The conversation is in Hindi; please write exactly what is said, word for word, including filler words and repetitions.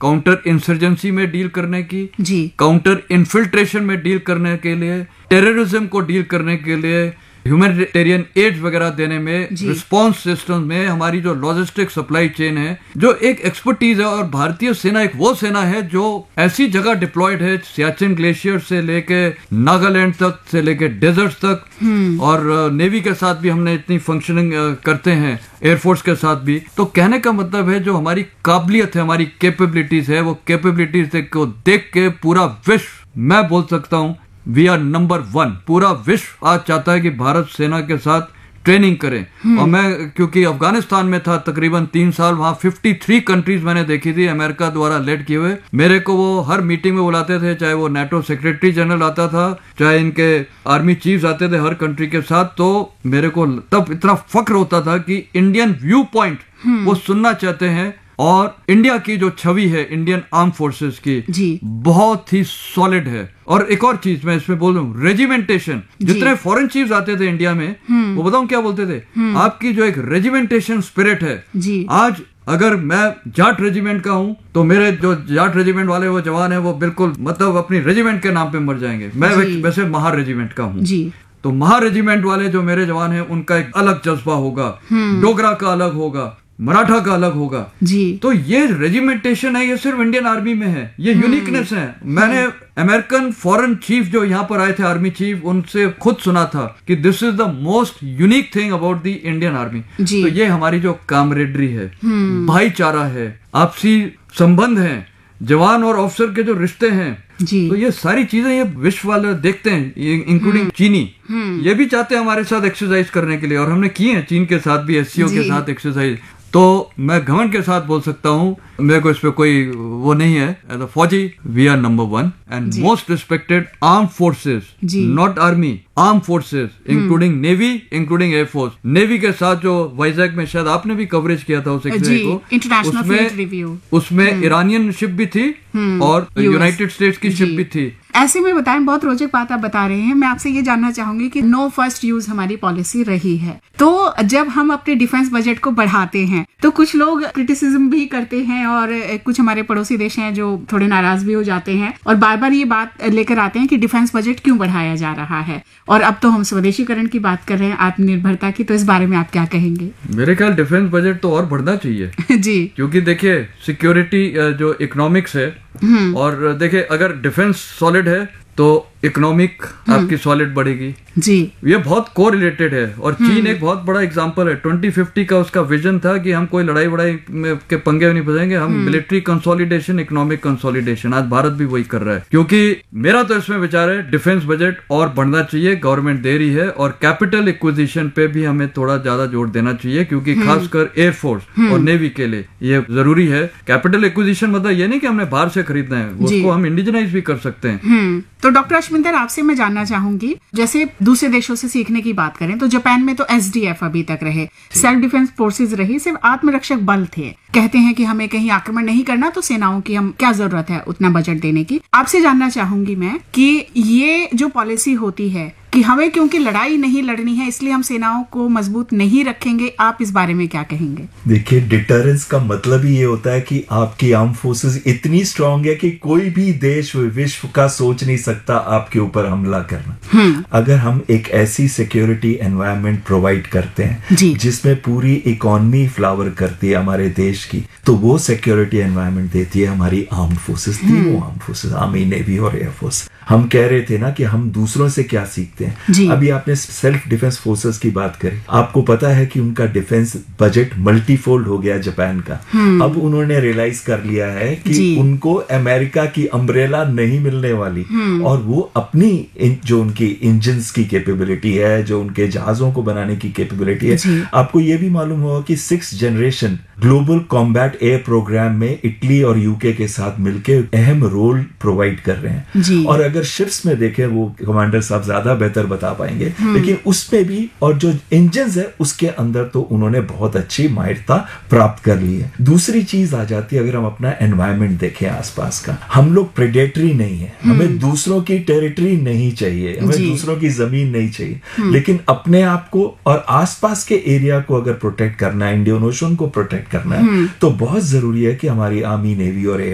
काउंटर इंसर्जेंसी में डील करने की, जी, काउंटर इन्फिल्ट्रेशन में डील करने के लिए, टेररिज्म को डील करने के लिए, ह्यूमैनिटेरियन एड वगैरह देने में, रिस्पांस सिस्टम में हमारी जो लॉजिस्टिक सप्लाई चेन है, जो एक एक्सपर्टीज है। और भारतीय सेना एक वो सेना है जो ऐसी जगह डिप्लॉयड है, सियाचिन ग्लेशियर से लेके नागालैंड तक से लेके डेजर्ट तक, और नेवी के साथ भी हमने इतनी फंक्शनिंग करते हैं, एयरफोर्स के साथ भी। तो कहने का मतलब है जो हमारी काबिलियत है, हमारी कैपेबिलिटीज है, वो कैपेबिलिटीज को देख के पूरा विश्व, मैं बोल सकता हूँ, वी आर नंबर वन। पूरा विश्व आज चाहता है कि भारत सेना के साथ ट्रेनिंग करें। और मैं क्योंकि अफगानिस्तान में था तकरीबन तीन साल, वहां तिरेपन कंट्रीज मैंने देखी थी अमेरिका द्वारा लेड किए हुए। मेरे को वो हर मीटिंग में बुलाते थे, चाहे वो नेटो सेक्रेटरी जनरल आता था, चाहे इनके आर्मी चीफ्स आते थे हर कंट्री के साथ। तो मेरे को तब इतना फक्र होता था कि इंडियन व्यू पॉइंट वो सुनना चाहते हैं। और इंडिया की जो छवि है इंडियन आर्म फोर्सेस की जी, बहुत ही सॉलिड है। और एक और चीज मैं इसमें बोल रहा हूँ, रेजिमेंटेशन। जितने फॉरेन चीफ्स आते थे इंडिया में, वो बताऊं क्या बोलते थे, आपकी जो एक रेजिमेंटेशन स्पिरिट है जी। आज अगर मैं जाट रेजिमेंट का हूँ तो मेरे जो जाट रेजिमेंट वाले वो जवान है वो बिल्कुल मतलब अपनी रेजिमेंट के नाम पे मर जाएंगे। मैं वैसे महार रेजिमेंट का हूँ, तो महार रेजिमेंट वाले जो मेरे जवान हैं उनका एक अलग जज्बा होगा, डोगरा का अलग होगा, मराठा का अलग होगा जी। तो ये रेजिमेंटेशन है, ये सिर्फ इंडियन आर्मी में है, ये यूनिकनेस है। मैंने अमेरिकन फॉरेन चीफ जो यहाँ पर आए थे, आर्मी चीफ, उनसे खुद सुना था कि this is the most unique thing about the Indian army. तो ये हमारी जो कामरेडरी है, भाईचारा है, आपसी संबंध है, जवान और ऑफिसर के जो रिश्ते हैं जी। तो ये सारी चीजें ये विश्व वाले देखते हैं, इंक्लूडिंग चीनी। ये भी चाहते हैं हमारे साथ एक्सरसाइज करने के लिए, और हमने किए हैं चीन के साथ भी, एससीओ के साथ एक्सरसाइज। तो मैं घमंड के साथ बोल सकता हूँ, मेरे को इस पे कोई वो नहीं है। एज अ फौजी we are number one and most respected arm forces, not army, arm forces including navy, including air force. Navy के साथ जो वाइजैक में शायद आपने भी कवरेज किया था उस एक्सरे को, इंटरनेशनल फ्लीट रिव्यू, उसमें ईरानियन शिप भी थी और यूनाइटेड स्टेट्स की शिप भी थी। ऐसे में बताएं, बहुत रोचक बात आप बता रहे हैं। मैं आपसे ये जानना चाहूंगी कि नो फर्स्ट यूज हमारी पॉलिसी रही है, तो जब हम अपने डिफेंस बजट को बढ़ाते हैं तो कुछ लोग क्रिटिसिज्म भी करते हैं, और कुछ हमारे पड़ोसी देश हैं जो थोड़े नाराज भी हो जाते हैं और बार बार ये बात लेकर आते हैं कि डिफेंस बजट क्यों बढ़ाया जा रहा है। और अब तो हम स्वदेशीकरण की बात कर रहे हैं, आत्मनिर्भरता की, तो इस बारे में आप क्या कहेंगे? मेरे ख्याल डिफेंस बजट तो और बढ़ना चाहिए जी, क्योंकि देखिए सिक्योरिटी जो इकोनॉमिक्स है, और देखिए अगर डिफेंस सॉलिड है तो इकोनॉमिक आपकी सॉलिड बढ़ेगी जी। ये बहुत कोरिलेटेड है। और चीन एक बहुत बड़ा एग्जांपल है। ट्वेंटी फिफ्टी का उसका विजन था कि हम कोई लड़ाई वड़ाई के पंगे नहीं फंसेंगे, हम मिलिट्री कंसोलिडेशन, इकोनॉमिक कंसोलिडेशन। आज भारत भी वही कर रहा है, क्योंकि मेरा तो इसमें विचार है डिफेंस बजट और बढ़ना चाहिए, गवर्नमेंट दे रही है। और कैपिटल एक्विजिशन पे भी हमें थोड़ा ज्यादा जोर देना चाहिए, क्योंकि खासकर एयरफोर्स और नेवी के लिए ये जरूरी है। कैपिटल एक्विजिशन मतलब ये नहीं कि हमने बाहर से खरीदना है, उसको हम इंडिजनाइज भी कर सकते हैं। तो डॉक्टर अश्विंदर, आपसे मैं जानना चाहूंगी, जैसे दूसरे देशों से सीखने की बात करें तो जापान में तो एसडीएफ अभी तक रहे, सेल्फ डिफेंस फोर्सेस रही, सिर्फ आत्मरक्षक बल थे। कहते हैं कि हमें कहीं आक्रमण नहीं करना तो सेनाओं की हम क्या जरूरत है उतना बजट देने की। आपसे जानना चाहूंगी मैं कि ये जो पॉलिसी होती है कि हमें क्योंकि लड़ाई नहीं लड़नी है इसलिए हम सेनाओं को मजबूत नहीं रखेंगे, आप इस बारे में क्या कहेंगे? देखिए, डिटरेंस का मतलब ही ये होता है कि आपकी आर्म फोर्सेस इतनी स्ट्रांग है कि कोई भी देश विश्व का सोच नहीं सकता आपके ऊपर हमला करना। अगर हम एक ऐसी सिक्योरिटी एनवायरनमेंट प्रोवाइड करते हैं जिसमें पूरी इकोनॉमी फ्लावर करती है हमारे देश की, तो वो सिक्योरिटी एनवायरनमेंट देती है हमारी आर्म फोर्सेस, तीनों आर्म फोर्सेस, आर्मी, नेवी और एयरफोर्स। हम कह रहे थे ना कि हम दूसरों से क्या सीखते हैं। अभी आपने सेल्फ डिफेंस फोर्सेस की बात करी, आपको पता है कि उनका डिफेंस बजट मल्टीफोल्ड हो गया जापान का। अब उन्होंने रियलाइज कर लिया है कि उनको अमेरिका की अम्ब्रेला नहीं मिलने वाली, और वो अपनी जो उनकी इंजन्स की कैपेबिलिटी है, जो उनके जहाजों को बनाने की कैपेबिलिटी है, आपको ये भी मालूम होगा कि six generation global combat air programme में इटली और यूके के साथ मिलकर अहम रोल प्रोवाइड कर रहे हैं। और अगर शिप्स में देखें, वो कमांडर साहब ज्यादा बेहतर बता पाएंगे, लेकिन उसमें भी और जो इंजन्स है उसके अंदर तो उन्होंने बहुत अच्छी माहिरता प्राप्त कर ली है। दूसरी चीज आ जाती है, अगर हम अपना एनवायरनमेंट देखें आसपास का, हम लोग प्रेडेटरी नहीं है, हमें दूसरों की टेरिटरी नहीं चाहिए, हमें दूसरों की जमीन नहीं चाहिए, लेकिन अपने आप को और आसपास के एरिया को अगर प्रोटेक्ट करना है, इंडियन ओशन को प्रोटेक्ट करना है, तो बहुत जरूरी है कि हमारी आर्मी, नेवी और